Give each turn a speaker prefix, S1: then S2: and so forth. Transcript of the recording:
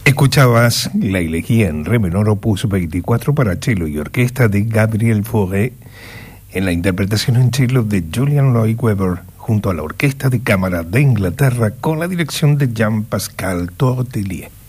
S1: Escuchabas la elegía en re menor opus 24 para cello y orquesta de Gabriel Fauré en la interpretación en cello de Julian Lloyd Webber junto a la Orquesta de Cámara de Inglaterra con la dirección de Jean-Pascal Tortelier.